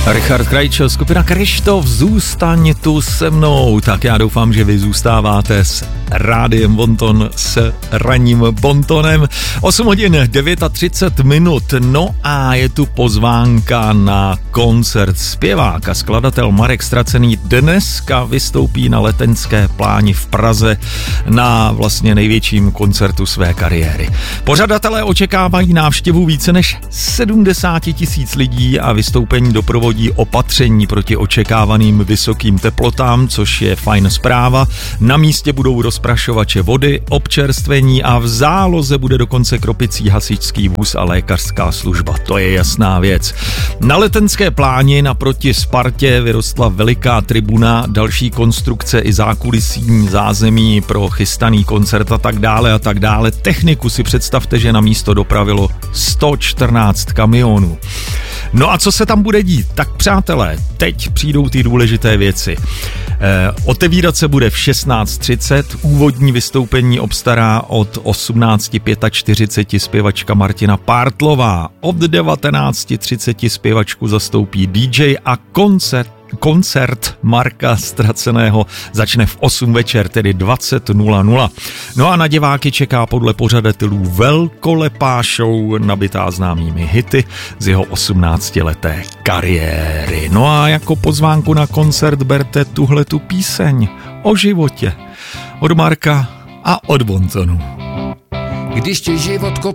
Richard Krajčo, skupina Krištof, zůstaň tu se mnou. Tak já doufám, že vy zůstáváte s Rádiem Bonton, s ranním Bontonem. 8 hodin 39 minut, no a je tu pozvánka na koncert. Zpěvák a skladatel Marek Ztracený dneska vystoupí na Letenské pláni v Praze na vlastně největším koncertu své kariéry. Pořadatelé očekávají návštěvu více než 70 000 lidí a vystoupení doprovodí opatření proti očekávaným vysokým teplotám, což je fajn zpráva. Na místě budou rozprašovače vody, občerstvení a v záloze bude dokonce kropicí hasičský vůz a lékařská služba. To je jasná věc. Na Letenské pláni naproti Spartě vyrostla veliká tribuna, další konstrukce i zákulisní zázemí pro chystaný koncert a tak dále a tak dále. Techniku si představte, že na místo dopravilo 114 kamionů. No a co se tam bude dít? Tak přátelé, teď přijdou ty důležité věci. Otevírat se bude v 16:30, úvodní vystoupení obstará od 18:45 zpěvačka Martina Pártlová, od 19:30 zpěvačku zastoupí DJ a koncert Marka Ztraceného začne v 8 večer, tedy 20:00. No a na diváky čeká podle pořadatelů velkolepá show nabitá známými hity z jeho 18leté kariéry. No a jako pozvánku na koncert berte tuhletu píseň o životě od Marka a od Bontonu. Když ti život